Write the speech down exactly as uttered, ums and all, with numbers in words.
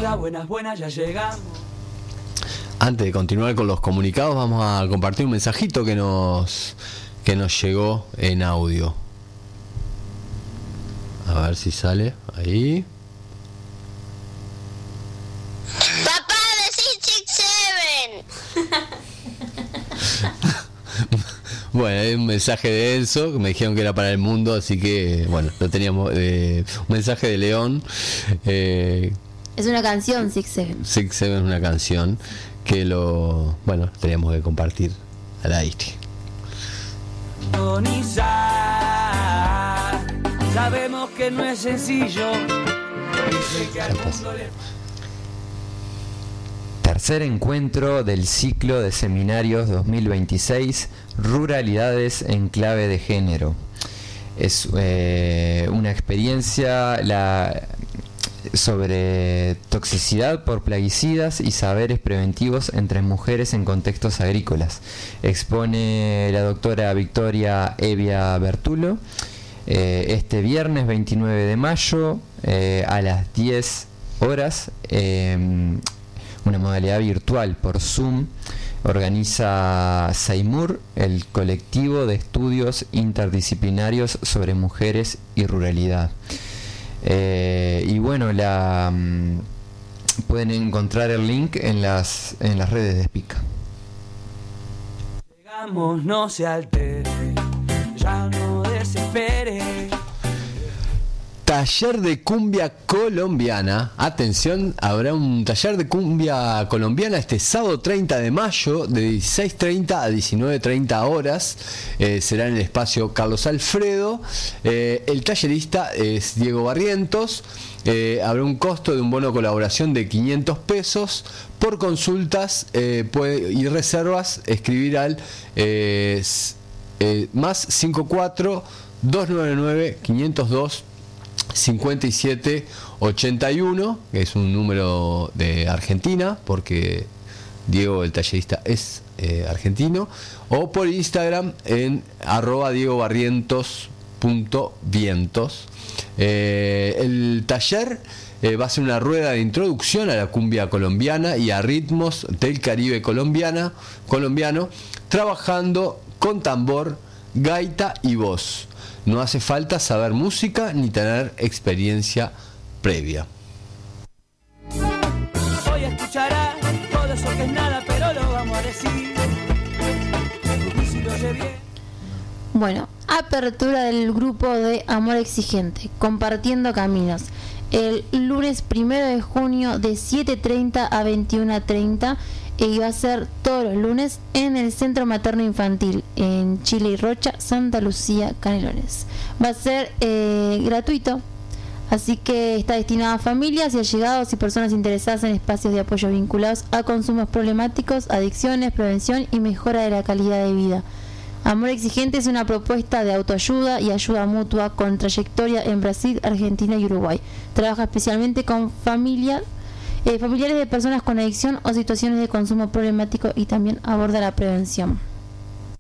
Hola, buenas, buenas, ya llegamos. Antes de continuar con los comunicados, vamos a compartir un mensajito que nos que nos llegó en audio. A ver si sale ahí. Papá, decí Six Seven. Bueno, hay un mensaje de Enzo que me dijeron que era para el mundo, así que bueno, lo teníamos. Eh, un mensaje de León. Eh, es una canción, Six Seven. Six Seven es una canción que lo, bueno, teníamos que compartir al aire. Sabemos que no es sencillo. Que al mundo le... Tercer encuentro del ciclo de seminarios dos mil veintiséis, Ruralidades en clave de género. Es eh, una experiencia la, sobre toxicidad por plaguicidas y saberes preventivos entre mujeres en contextos agrícolas. Expone la doctora Victoria Evia Bertulo eh, este viernes veintinueve de mayo eh, a las diez horas. Eh, una modalidad virtual por Zoom. Organiza SAIMUR, el colectivo de estudios interdisciplinarios sobre mujeres y ruralidad. Eh, y bueno, la um, pueden encontrar el link en las en las redes de Spica. Llegamos, no se altere, ya no desespere. Taller de cumbia colombiana. Atención, habrá un taller de cumbia colombiana este sábado treinta de mayo de dieciséis treinta a diecinueve treinta horas. Eh, será en el espacio Carlos Alfredo. Eh, el tallerista es Diego Barrientos. Eh, habrá un costo de un bono de colaboración de quinientos pesos. Por consultas eh, puede, y reservas, escribir al eh, eh, más cincuenta y cuatro, doscientos noventa y nueve, quinientos dos, cincuenta y siete ochenta y uno, que es un número de Argentina, porque Diego el tallerista es eh, argentino, o por Instagram en arroba diego barrientos punto vientos. Eh, el taller eh, va a ser una rueda de introducción a la cumbia colombiana y a ritmos del Caribe colombiana, colombiano, trabajando con tambor, gaita y voz. No hace falta saber música ni tener experiencia previa. Hoy escuchará todo eso que es nada, pero lo vamos a decir. Y si lo oye bien. Bueno, apertura del grupo de Amor Exigente, Compartiendo Caminos. El lunes primero de junio de siete treinta a veintiuno treinta. Y va a ser todos los lunes en el Centro Materno Infantil en Chile y Rocha, Santa Lucía, Canelones. Va a ser eh, gratuito, así que está destinado a familias y allegados y personas interesadas en espacios de apoyo vinculados a consumos problemáticos, adicciones, prevención y mejora de la calidad de vida. Amor Exigente es una propuesta de autoayuda y ayuda mutua con trayectoria en Brasil, Argentina y Uruguay. Trabaja especialmente con familias Eh, familiares de personas con adicción o situaciones de consumo problemático y también aborda la prevención.